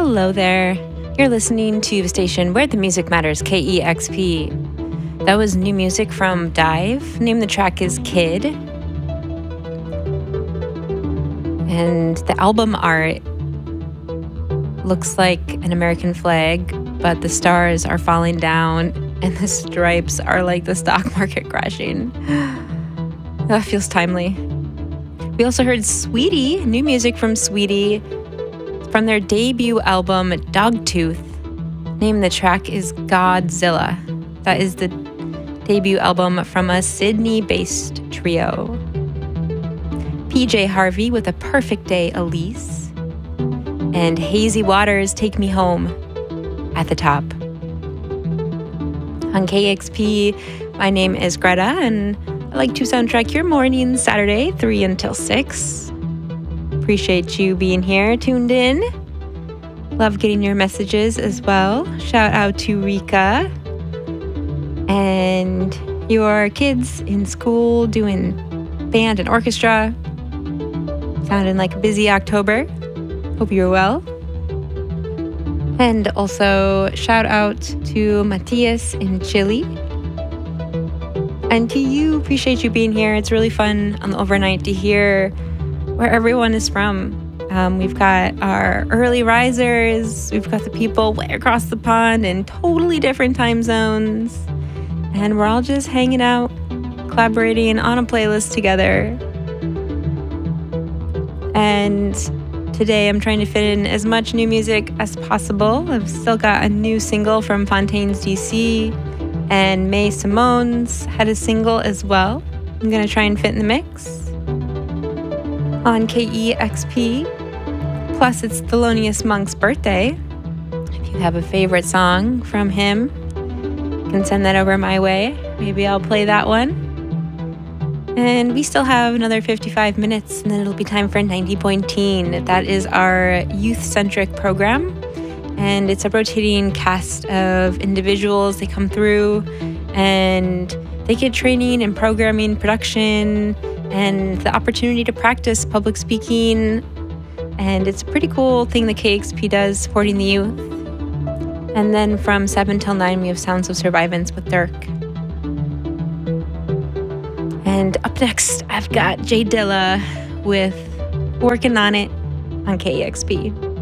Hello there. You're listening to the station where the music matters, KEXP. That was new music from Dive. Name of the track is Kid. And the album art looks like an American flag, but the stars are falling down and the stripes are like the stock market crashing. That feels timely. We also heard Sweetie, new music from Sweetie, from their debut album, Dogtooth. Name of the track is Godzilla. That is the debut album from a Sydney-based trio. PJ Harvey with A Perfect Day, Elise. And Hazy Waters, Take Me Home at the top. On KEXP, my name is Greta, and I like to soundtrack your mornings Saturday, 3 until 6. Appreciate you being here, tuned in. Love getting your messages as well. Shout out to Rika and your kids in school doing band and orchestra. Sounding like a busy October. Hope you're well. And also shout out to Matthias in Chile. And to you, appreciate you being here. It's really fun on the overnight to hear where everyone is from. We've got our early risers, we've got the people way across the pond in totally different time zones, and we're all just hanging out, collaborating on a playlist together. And today I'm trying to fit in as much new music as possible. I've still got a new single from Fontaines DC, and May Simone's had a single as well. I'm gonna try and fit in the mix on KEXP. Plus, it's Thelonious Monk's birthday. If you have a favorite song from him, you can send that over my way. Maybe I'll play that one. And we still have another 55 minutes, and then it'll be time for 90.teen. That is our youth-centric program, and it's a rotating cast of individuals. They come through, and they get training in programming, production, and the opportunity to practice public speaking. And it's a pretty cool thing that KEXP does, supporting the youth. And then from 7 till 9, we have Sounds of Survivance with Dirk. And up next, I've got Jay Dilla with Working on It on KEXP.